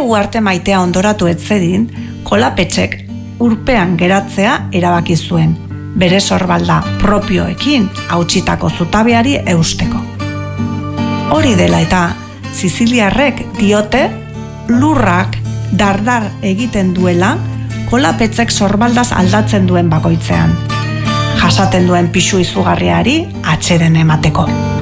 uharte maitea ondoratu etzedin, kolapetxek urpean geratzea erabaki zuen, bere sorbalda propioekin hautsitako zutabeari eusteko. Hori dela eta, Siziliarrek diote lurrak dardar egiten duela kolapetzek sorbaldaz aldatzen duen bakoitzean, jasaten duen pisu izugarriari atseden emateko.